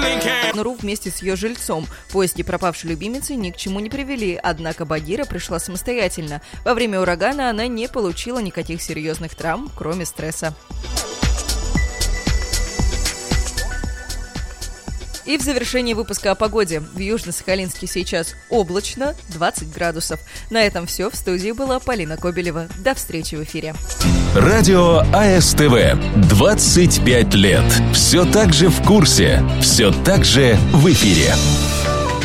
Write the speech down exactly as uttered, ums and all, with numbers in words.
Нуру вместе с ее жильцом. Поиски пропавшей любимицы ни к чему не привели, однако Багира пришла самостоятельно. Во время урагана она не получила никаких серьезных травм, кроме стресса. И в завершении выпуска о погоде. В Южно-Сахалинске сейчас облачно, двадцать градусов. На этом все. В студии была Полина Кобелева. До встречи в эфире. Радио АСТВ. двадцать пять лет. Все так же в курсе. Все так же в эфире.